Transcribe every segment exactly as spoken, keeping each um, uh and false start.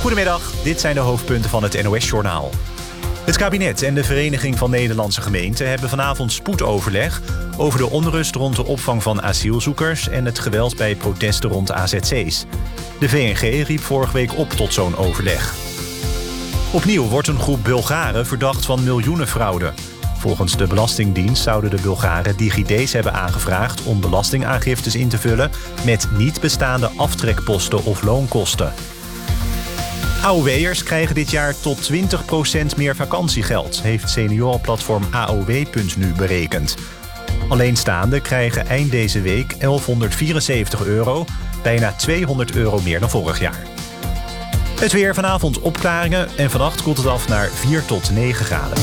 Goedemiddag, dit zijn de hoofdpunten van het N O S-journaal. Het kabinet en de Vereniging van Nederlandse Gemeenten hebben vanavond spoedoverleg over de onrust rond de opvang van asielzoekers en het geweld bij protesten rond A Z C's. De V N G riep vorige week op tot zo'n overleg. Opnieuw wordt een groep Bulgaren verdacht van miljoenenfraude. Volgens de Belastingdienst zouden de Bulgaren DigiD's hebben aangevraagd om belastingaangiftes in te vullen met niet bestaande aftrekposten of loonkosten. A O W'ers krijgen dit jaar tot twintig procent meer vakantiegeld, heeft seniorenplatform A O W punt nu berekend. Alleenstaanden krijgen eind deze week elfhonderdvierenzeventig euro, bijna tweehonderd euro meer dan vorig jaar. Het weer: vanavond opklaringen en vannacht koelt het af naar vier tot negen graden.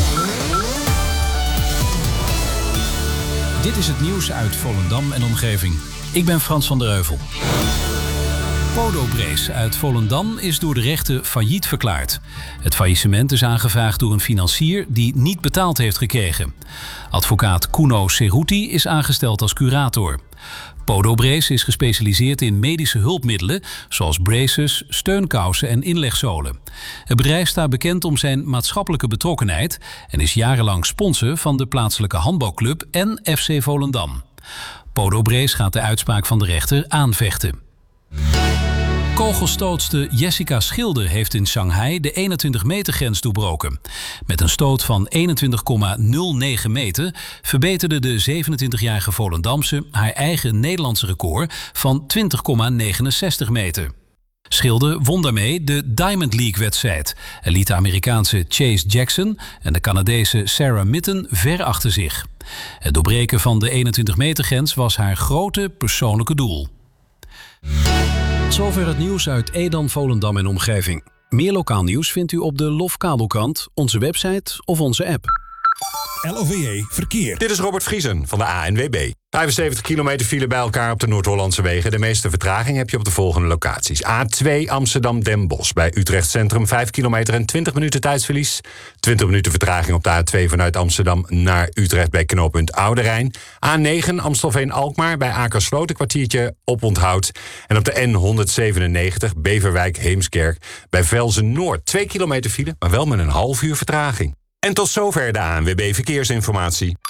Dit is het nieuws uit Volendam en omgeving. Ik ben Frans van der Heuvel. Podobrace uit Volendam is door de rechter failliet verklaard. Het faillissement is aangevraagd door een financier die niet betaald heeft gekregen. Advocaat Kuno Ceruti is aangesteld als curator. Podobrace is gespecialiseerd in medische hulpmiddelen zoals braces, steunkousen en inlegzolen. Het bedrijf staat bekend om zijn maatschappelijke betrokkenheid en is jarenlang sponsor van de plaatselijke handbalclub en F C Volendam. Podobrace gaat de uitspraak van de rechter aanvechten. Kogelstootster Jessica Schilder heeft in Shanghai de eenentwintig meter grens doorbroken. Met een stoot van eenentwintig komma nul negen meter verbeterde de zevenentwintigjarige Volendamse haar eigen Nederlandse record van twintig komma negenenzestig meter. Schilder won daarmee de Diamond League-wedstrijd en liet de Amerikaanse Chase Jackson en de Canadese Sarah Mitten ver achter zich. Het doorbreken van de eenentwintig meter grens was haar grote persoonlijke doel. Tot zover het nieuws uit Edam, Volendam en omgeving. Meer lokaal nieuws vindt u op de Lof Kabelkrant, onze website of onze app. L O V E Verkeer. Dit is Robert Vriesen van de A N W B. vijfenzeventig kilometer file bij elkaar op de Noord-Hollandse wegen. De meeste vertraging heb je op de volgende locaties. A twee Amsterdam-Den Bosch. Bij Utrecht Centrum vijf kilometer en twintig minuten tijdsverlies. twintig minuten vertraging op de A twee vanuit Amsterdam naar Utrecht bij knooppunt Oude Rijn. A negen Amstelveen-Alkmaar bij Akersloot een kwartiertje oponthoud. En op de N honderdzevenennegentig Beverwijk-Heemskerk bij Velzen-Noord. twee kilometer file, maar wel met een half uur vertraging. En tot zover de A N W B Verkeersinformatie.